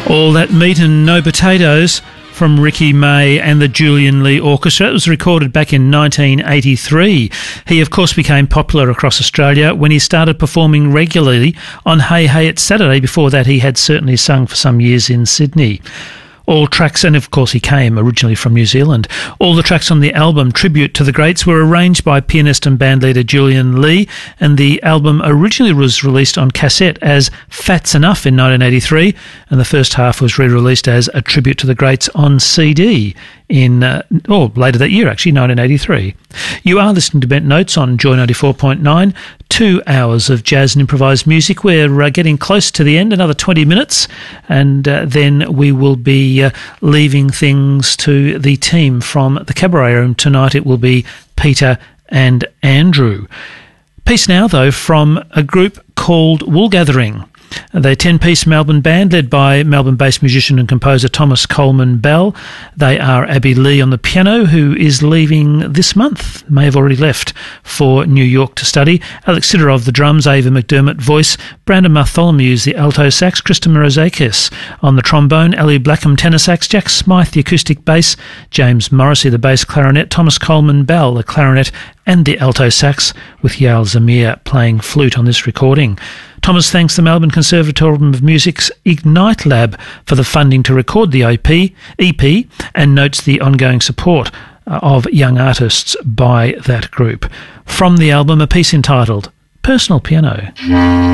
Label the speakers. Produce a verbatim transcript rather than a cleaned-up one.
Speaker 1: All That Meat and No Potatoes from Ricky May and the Julian Lee Orchestra. It was recorded back in nineteen eighty-three. He, of course, became popular across Australia when he started performing regularly on Hey Hey It's Saturday. Before that, he had certainly sung for some years in Sydney. All tracks, and of course he came originally from New Zealand, all the tracks on the album Tribute to the Greats were arranged by pianist and bandleader Julian Lee, and the album originally was released on cassette as Fat's Enough in nineteen eighty-three, and the first half was re-released as A Tribute to the Greats on C D in, uh, or later that year actually, nineteen eighty-three. You are listening to Bent Notes on Joy ninety-four point nine, two hours of jazz and improvised music. We're uh, getting close to the end, another twenty minutes, and uh, then we will be uh, leaving things to the team from the Cabaret Room. Tonight it will be Peter and Andrew. Piece now, though, from a group called Woolgathering. They're a ten-piece Melbourne band led by Melbourne-based musician and composer Thomas Coleman Bell. They are Abby Lee on the piano, who is leaving this month, may have already left, for New York to study. Alex Sidorov the drums, Ava McDermott voice, Brandon Bartholomew's the alto sax, Krista Morozakis on the trombone, Ellie Blackham tenor sax, Jack Smythe the acoustic bass, James Morrissey the bass clarinet, Thomas Coleman Bell the clarinet and the alto sax, with Yael Zamir playing flute on this recording. Thomas thanks the Melbourne Conservatorium of Music's Ignite Lab for the funding to record the E P and notes the ongoing support of young artists by that group. From the album, a piece entitled Personal Piano.